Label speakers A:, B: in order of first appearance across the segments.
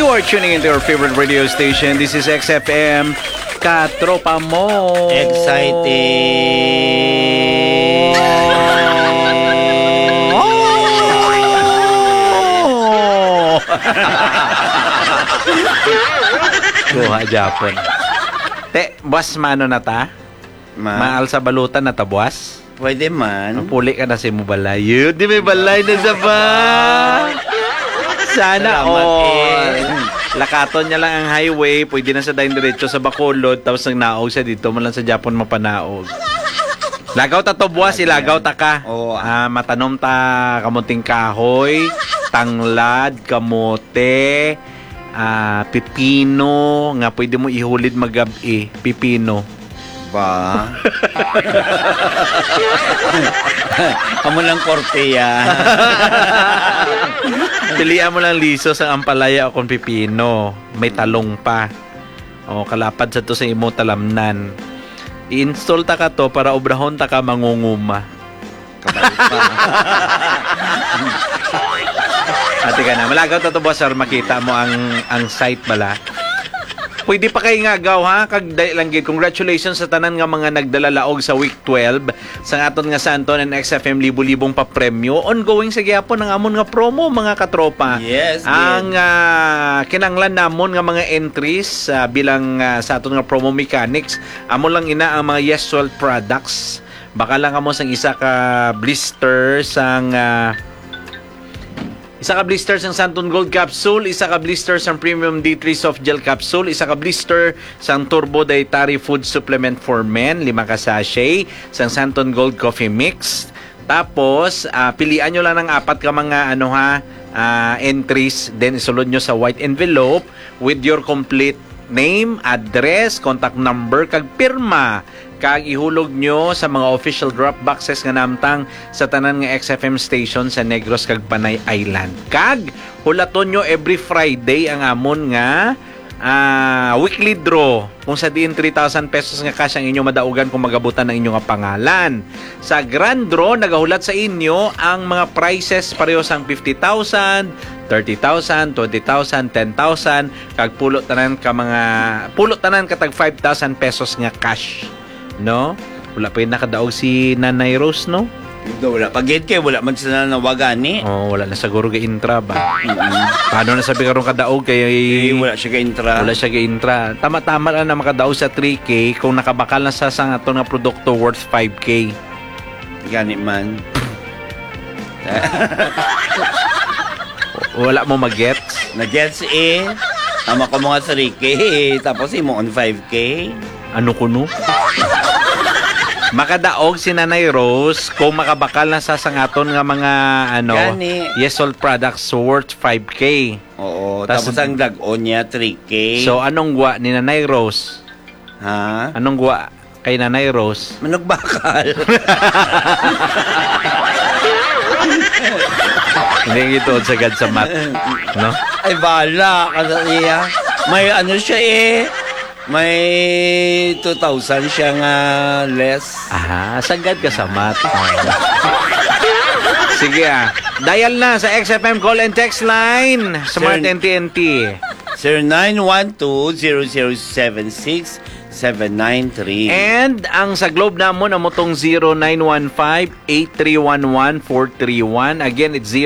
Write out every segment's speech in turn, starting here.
A: You are tuning into your favorite radio station. This is XFM. Katropa mo.
B: Exciting.
A: Kuha Japon. Te, buwas mano na ta? Maal sa balutan na ta, buwas?
B: Pwede man.
A: Puli ka na si mo balay. Yun, di may balay na sa ba? Sana all. Lakaton niya lang ang highway. Pwede na sa daing diretso sa Bacolod. Tapos nang naog siya dito. Malang sa Japon mapanaog. Lagaw ta to buwas. Ilagaw ta ka.
B: Oo.
A: Matanom ta kamuting kahoy. Tanglad. Kamote. Pipino. Nga pwede mo ihulid magabi. Pipino.
B: Ba? Amo lang korte yan.
A: Pilihan mo lang liso sa ampalaya o kung pipino. May talong pa. O, kalapad sa to sa imo talamnan. I-install ta ka to para obrahon ta ka mangunguma.
B: Kabalik pa.
A: Ate ka na. Malagaw ta to boss, sir. Makita mo ang site bala. Pwede pa kayo nga gaw ha, kagdalanggit. Congratulations sa tanan nga mga nagdalalaog sa week 12 sa aton nga Santon and XFM libo-libong pa premyo. Ongoing sa gyapon ng amon nga promo mga katropa.
B: Yes.
A: Ang kinanglan namon nga mga entries bilang sa aton nga promo mechanics, amo lang ina ang mga Yes Salt products. Baka lang kamo sang isa ka blister sang isa ka blister sang Santon Gold Capsule, isa ka blister sang Premium D3 Soft Gel Capsule, isa ka blister sang Turbo Dietary Food Supplement for Men, 5 ka sachet, sang Santon Gold Coffee Mix. Tapos, pilian nyo lang ng 4 ka mga entries, then isulod nyo sa white envelope with your complete name, address, contact number, kag pirma. Kag ihulog nyo sa mga official drop boxes nga namtang sa tanan nga XFM station sa Negros kag Panay Island. Kag hulaton nyo every Friday ang amon nga weekly draw. Kung sa diin 3,000 pesos nga cash ang inyo madaugan kung magabutan ng inyo nga pangalan. Sa grand draw nagahulat sa inyo ang mga prizes pareho sang 50,000, 30,000, 20,000, 10,000 kag pulot tanan katag 5,000 pesos nga cash. No? Wala pa yung nakadaog si Nanay Rose, no?
B: Wala pagit kay wala man sila nawagani.
A: Wala na siguro ga intra ba? Paano na sabi karong kadaog kay
B: wala siya ga intra.
A: Wala siya ga intra. Tama-tama lang na makadaog sa 3K kung nakabakal na sa ato nga produkto worth 5K.
B: Gani man.
A: Wala mo mag-gets?
B: Na-gets Tama ko mga 3K tapos imo on 5K.
A: Ano kuno? Makadaog si Nanay Rose kung makabakal na sa sangaton nga mga Yes Salt products worth 5K.
B: Oo, tapos ang dag-on niya 3K.
A: So anong guwa ni Nanay Rose?
B: Ha?
A: Anong guwa kay Nanay Rose?
B: Manog bakal.
A: Hindi ito sa gad sa mat, no?
B: Ay bala kasi niya. May siya may 2,000 siya nga less.
A: Sagad ka sa mat. Sige dial na sa XFM call and text line. Smart NTNT.
B: 0912-0076-793.
A: And ang sa Globe namon amo tong 0915-8311-431. Again, it's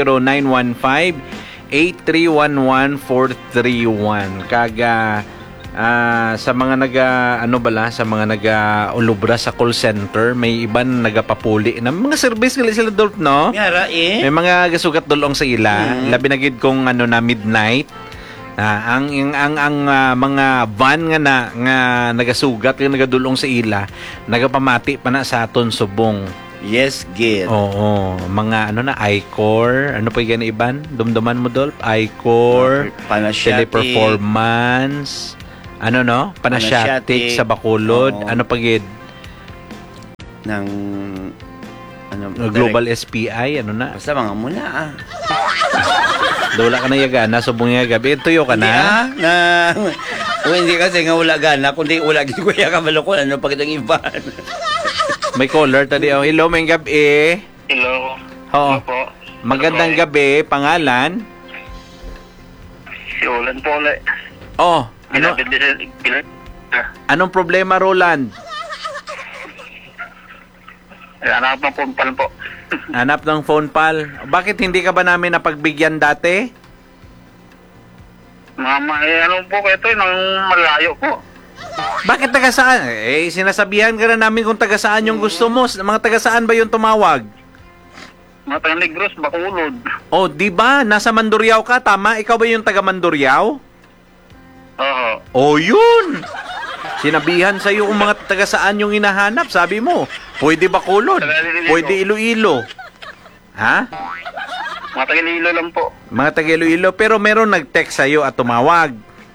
A: 0915-8311-431. Kaga sa mga sa mga ulubra sa call center, may iban nagapapuli na mga service sila dulp, no?
B: Yara
A: May mga gasugat dulong sa ila, labi na gid kung na midnight. Ang mga van nga nagasugat nga nagadulong sa ila, nagapamati pa na sa aton subong.
B: Yes, gid.
A: Oo, mga I-Core, ano pa yung iban? Dumduman mo dol? I-Core, Teleperformance, Panasyatic sa Bacolod, ano pa gid?
B: Ng
A: Global SPI,
B: Basta mga muna
A: Wala ka na yaga, subong yaga. Tuyo ka na?
B: Hindi kasi nga wala gana, kundi wala gid kuya ka malukon, ano pag itong iban.
A: May caller tadi. Hello, may gabi.
C: Hello.
A: Oo. Magandang gabi, pangalan?
C: Si Ulan po ulit.
A: Oh, anong problema, Roland?
C: Hanap ng phone pal po.
A: Hanap ng phone pal. Bakit hindi ka ba namin napagbigyan dati?
C: Mama, ano po ito, nang malayo po.
A: Bakit taga saan? Sinasabihan ka na namin kung taga saan yung gusto mo. Mga taga saan ba yung tumawag?
C: Mga taga Negros, Bacolod.
A: Oh, di ba? Nasa Mandurriao ka, tama? Ikaw ba yung taga Mandurriao?
C: Oo.
A: Oh, yun! Sinabihan sa'yo kung mga taga saan yung hinahanap. Sabi mo, pwede Bacolod, pwede Iloilo. Ha?
C: Mga taga Iloilo lang po.
A: Mga taga Iloilo. Pero meron nag-text sa'yo at tumawag.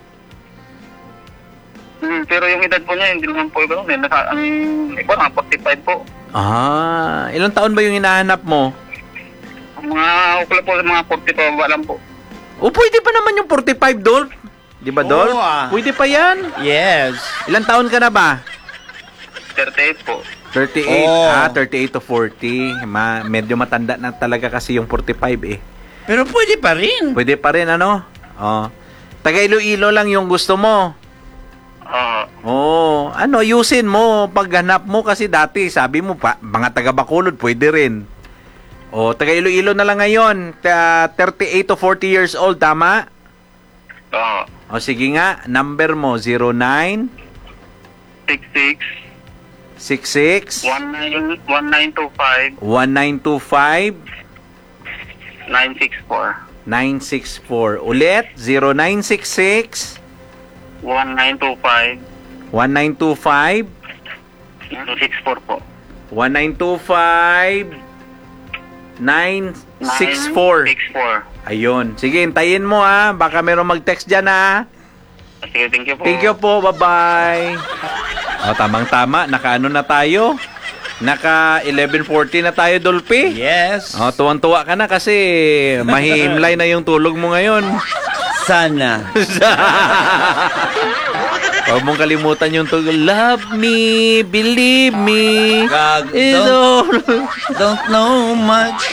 C: Pero yung edad po niya, hindi naman po iba. Iba na, 45 po.
A: Ah, ilang taon ba yung hinahanap mo?
C: Mga ukla po, mga 40 pa ba lang po.
A: O, pwede pa naman yung 45, Dolph. Di ba, Dolph?
B: Oo, ah.
A: Pwede pa yan.
B: Yes.
A: Ilang taon ka na ba?
C: 38 po.
A: 38.
B: Oh.
A: 38 to 40. Medyo matanda na talaga kasi yung 45 eh.
B: Pero pwede pa rin.
A: Pwede pa rin, ano? Oh. Taga Iloilo lang yung gusto mo.
C: Oo.
A: Oh, ano, ayusin mo paghanap mo kasi dati sabi mo pa, mga taga Bacolod pwede rin. Oh, taga Iloilo na lang ngayon, 38 to 40 years old, tama?
C: Oo.
A: O sige nga, number mo 09
C: 66
A: 66
C: 1925
A: 1925
C: 964
A: 964. Ulit, 0966
C: 1925
A: 1925
C: 964 po.
A: 1925 964.
C: 964.
A: Ayun. Sige, hintayin mo ha. Baka meron mag-text dyan ha.
C: Sige, thank you po.
A: Thank you po. Bye-bye. O, tamang-tama. Naka-ano na tayo? Naka 11:40 na tayo, Dolphy.
B: Yes.
A: O, tuwang-tuwa ka na kasi mahihimlay na yung tulog mo ngayon.
B: Sana.
A: Huwag mong kalimutan yung tulog. Love me, believe me.
B: Gag-
A: It's
B: don't-
A: all-
B: Don't know much.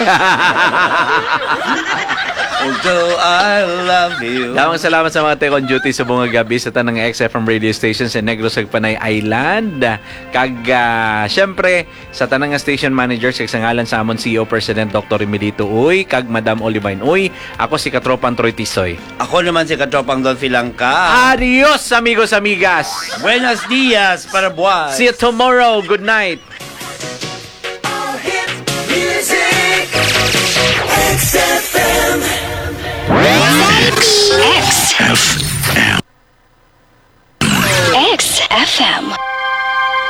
B: Although I love you.
A: Damang salamat sa mga tech on duty sa bunga gabi sa tanang XFM radio station sa Negros Panay Island. Kag, syempre, sa tanang station manager sa ngalan sa amon CEO President Dr. Emilito Uy, kag Madam Olivine Uy, ako si Katropan Troy Tisoy.
B: Ako naman si Katropang Dolphy Langka.
A: Adios, amigos, amigas!
B: Buenos dias para buwan.
A: See you tomorrow. Good night.
D: XFM.